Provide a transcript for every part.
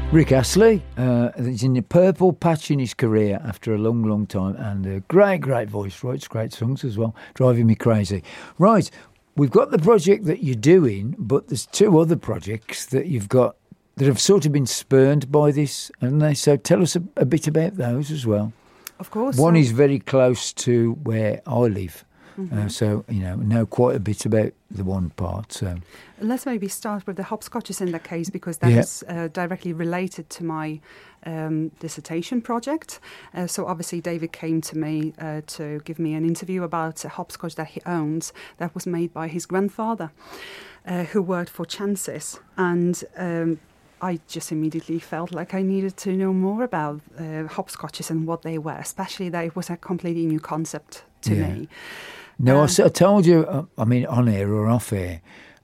Rick Astley, he's in the purple patch in his career after a long, long time, and a great, great voice, writes great songs as well, driving me crazy. Right, we've got the project that you're doing, but there's two other projects that you've got that have sort of been spurned by this, haven't they? So tell us a bit about those as well. Of course. One is very close to where I live. Mm-hmm. So, know quite a bit about the one part. So let's maybe start with the hopscotches in that case, because that is directly related to my dissertation project. So obviously David came to me to give me an interview about a hopscotch that he owns that was made by his grandfather, who worked for Chances. And I just immediately felt like I needed to know more about hopscotches and what they were, especially that it was a completely new concept to me. No, I told you, on air or off air,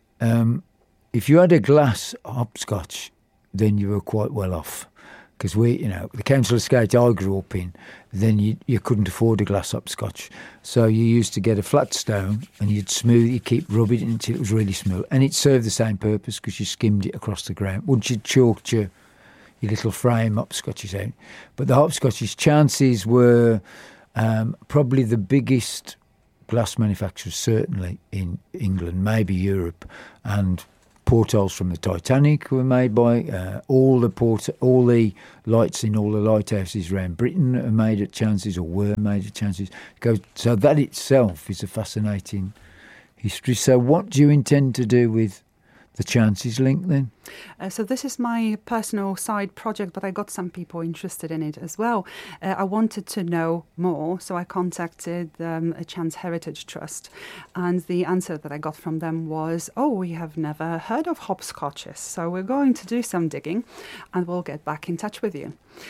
if you had a glass hopscotch, then you were quite well off. Because the council estate I grew up in, then you couldn't afford a glass hopscotch. So you used to get a flat stone and you'd keep rubbing it until it was really smooth. And it served the same purpose because you skimmed it across the ground. Once you chalked your little frame hopscotches out. But the hopscotches, Chances were probably the biggest glass manufacturers, certainly in England, maybe Europe, and portholes from the Titanic were made by all the lights in all the lighthouses around Britain are made at Chances, or were made at Chances. So that itself is a fascinating history. So what do you intend to do with the Chances link then? So this is my personal side project, but I got some people interested in it as well. I wanted to know more, so I contacted a Chance Heritage Trust, and the answer that I got from them was, we have never heard of hopscotches, so we're going to do some digging and we'll get back in touch with you.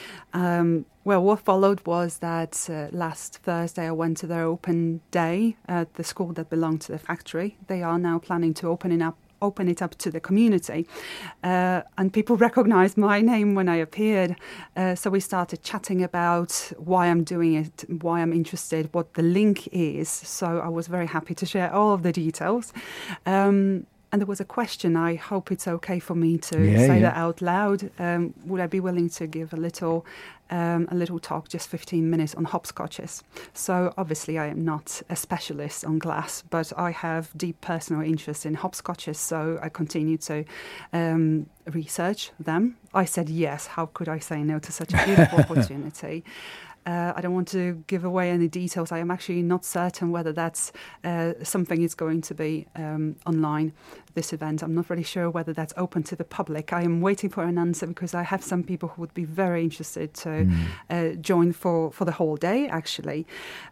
What followed was that last Thursday I went to their open day at the school that belonged to the factory. They are now planning to open it up to the community, and people recognized my name when I appeared, so we started chatting about why I'm doing it, why I'm interested, what the link is. So I was very happy to share all of the details, and there was a question. I hope it's okay for me to say that out loud. Would I be willing to give a little talk, just 15 minutes, on hopscotches? So obviously I am not a specialist on glass, but I have deep personal interest in hopscotches, so I continue to research them. I said yes. How could I say no to such a beautiful opportunity? I don't want to give away any details. I am actually not certain whether that's something is going to be online, this event. I'm not really sure whether that's open to the public. I am waiting for an answer because I have some people who would be very interested to join for the whole day, actually.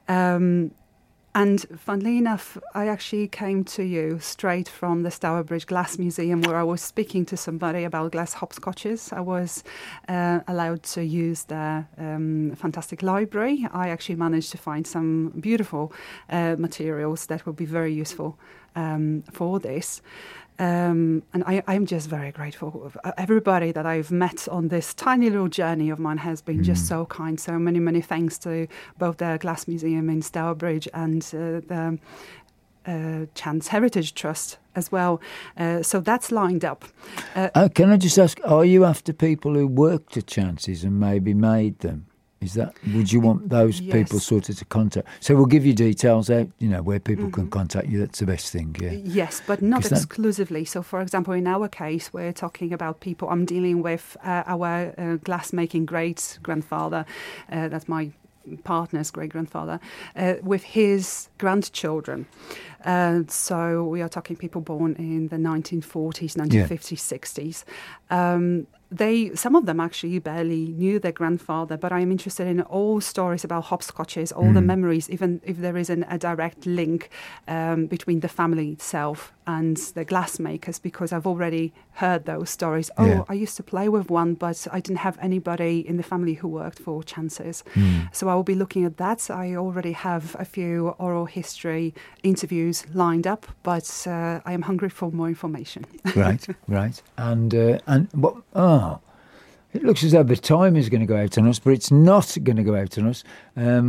And funnily enough, I actually came to you straight from the Stourbridge Glass Museum, where I was speaking to somebody about glass hopscotches. I was allowed to use their fantastic library. I actually managed to find some beautiful materials that will be very useful for this. And I'm just very grateful. Everybody that I've met on this tiny little journey of mine has been just so kind. So many, many thanks to both the Glass Museum in Stourbridge and the Chance Heritage Trust as well. So that's lined up. Can I just ask, are you after people who worked at Chances and maybe made them? Would you want those people sort of to contact? So we'll give you details out, where people can contact you. That's the best thing, yeah. Yes, but not exclusively. So, for example, in our case, we're talking about people. I'm dealing with our glass-making great-grandfather. That's my partner's great-grandfather, with his grandchildren. So we are talking people born in the 1940s, 1950s, 60s. Some of them actually barely knew their grandfather, but I am interested in all stories about hopscotches, all the memories, even if there isn't a direct link between the family itself and the glassmakers, because I've already heard those stories. I used to play with one, but I didn't have anybody in the family who worked for Chances. So I will be looking at that. I already have a few oral history interviews lined up, but I am hungry for more information. Right. And what? It looks as though the time is going to go out on us, but it's not going to go out on us.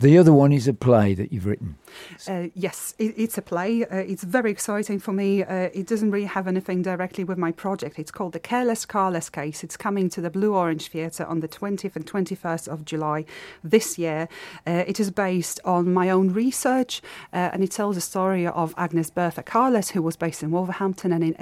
The other one is a play that you've written. Yes, it's a play. It's very exciting for me. It doesn't really have anything directly with my project. It's called The Careless Carless Case. It's coming to the Blue Orange Theatre on the 20th and 21st of July this year. It is based on my own research, and it tells the story of Agnes Bertha Carless, who was based in Wolverhampton, and in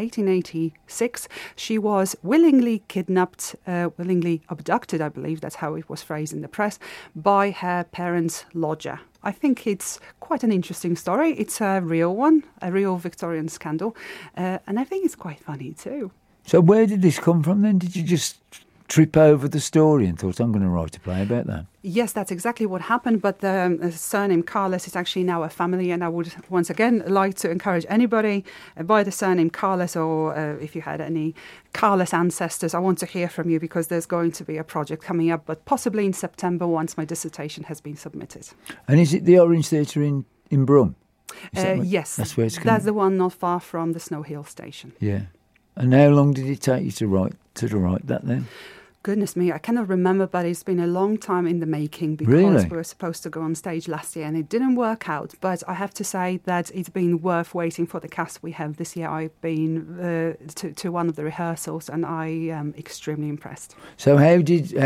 1886 she was willingly kidnapped, willingly abducted, I believe that's how it was phrased in the press, by her parents' lodger. I think it's quite an interesting story. It's a real one, a real Victorian scandal, and I think it's quite funny too. So where did this come from then? Did you just trip over the story and thought, I'm going to write a play about that? Yes, that's exactly what happened, but the surname Carless is actually now a family, and I would once again like to encourage anybody by the surname Carless, or if you had any Carless ancestors, I want to hear from you, because there's going to be a project coming up, but possibly in September once my dissertation has been submitted. And is it the Orange Theatre in Brum? Yes, that's where it's coming. That's the one not far from the Snow Hill station. Yeah. And how long did it take you to write that then? Goodness me, I cannot remember, but it's been a long time in the making, because Really? we were supposed to go on stage last year and it didn't work out. But I have to say that it's been worth waiting for the cast we have this year. I've been to one of the rehearsals and I am extremely impressed. So how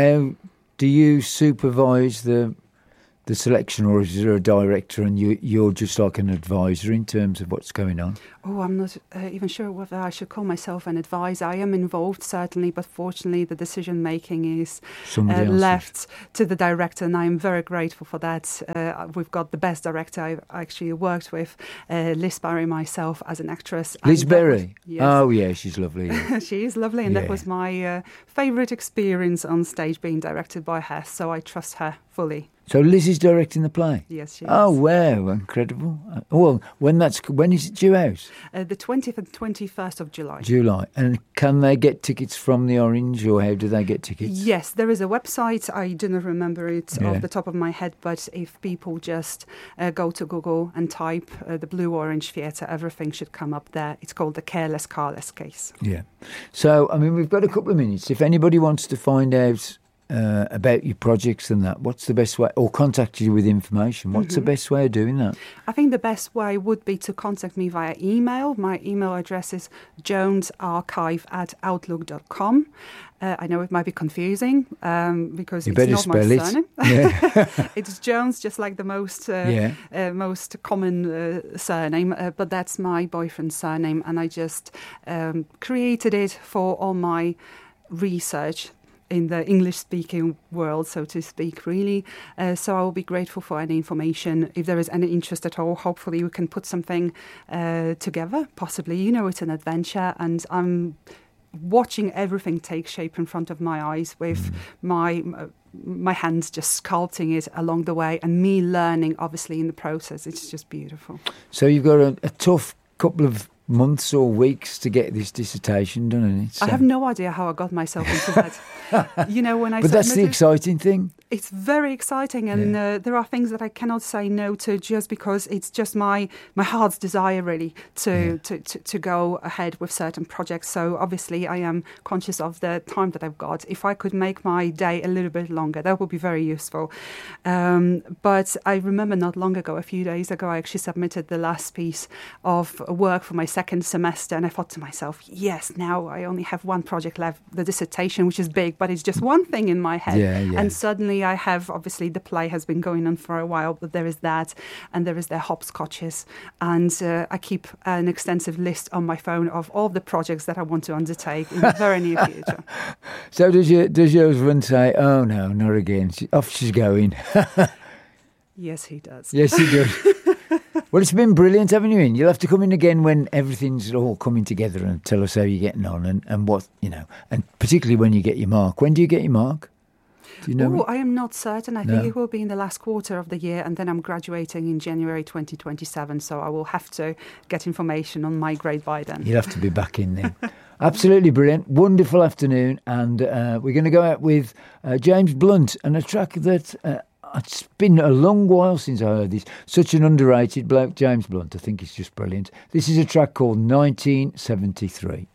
do you supervise the selection, or is there a director and you're just like an advisor in terms of what's going on? Oh, I'm not even sure whether I should call myself an advisor. I am involved, certainly, but fortunately the decision-making is left to the director, and I'm very grateful for that. We've got the best director I've actually worked with, Liz Berry, myself, as an actress. Liz Berry? Yes. Oh, yeah, she's lovely. Yeah. She is lovely, and that was my favourite experience on stage, being directed by her, so I trust her fully. So Liz is directing the play? Yes, she is. Oh, wow, incredible. Well, when is it due out? The 20th and 21st of July. July. And can they get tickets from the Orange, or how do they get tickets? Yes, there is a website. I do not remember it off the top of my head, but if people just go to Google and type the Blue Orange Theatre, everything should come up there. It's called The Careless Carless Case. Yeah. So, I mean, we've got a couple of minutes. If anybody wants to find out about your projects and that, what's the best way, or contact you with information, what's the best way of doing that? I think the best way would be to contact me via email. My email address is jonesarchive@outlook.com. I know it might be confusing because it's not my surname. Yeah. It's Jones, just like the most common surname, but that's my boyfriend's surname, and I just created it for all my research in the English-speaking world, so to speak, really. So I will be grateful for any information. If there is any interest at all, hopefully we can put something together, possibly. You know, it's an adventure, and I'm watching everything take shape in front of my eyes with my hands just sculpting it along the way, and me learning, obviously, in the process. It's just beautiful. So you've got a tough couple of months or weeks to get this dissertation done, and I have no idea how I got myself into that. You know, when I but that's the exciting thing. It's very exciting, and there are things that I cannot say no to, just because it's just my heart's desire, really, to go ahead with certain projects. So obviously I am conscious of the time that I've got. If I could make my day a little bit longer, that would be very useful. But I remember not long ago, a few days ago, I actually submitted the last piece of work for my second semester, and I thought to myself, yes, now I only have one project left, the dissertation, which is big, but it's just one thing in my head. And suddenly I have, obviously the play has been going on for a while, but there is that, and there is the hopscotches, and I keep an extensive list on my phone of all the projects that I want to undertake in the very near future. So does your husband say, oh no, not again, off she's going? Yes, he does. Yes, he does. Well, it's been brilliant having you in. You'll have to come in again when everything's all coming together and tell us how you're getting on and what, you know, and particularly when you get your mark. When do you get your mark? Do you know? I am not certain. I think it will be in the last quarter of the year, and then I'm graduating in January 2027, so I will have to get information on my grade by then. You'll have to be back in then. Absolutely brilliant. Wonderful afternoon, and we're going to go out with James Blunt and a track that... it's been a long while since I heard this. Such an underrated bloke, James Blunt. I think he's just brilliant. This is a track called 1973.